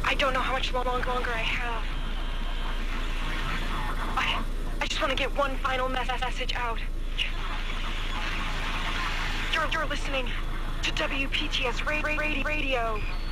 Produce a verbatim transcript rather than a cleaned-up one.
I don't know how much long, longer I have. I, I just want to get one final mes message out. You're, you're listening to W P T S ra ra radio.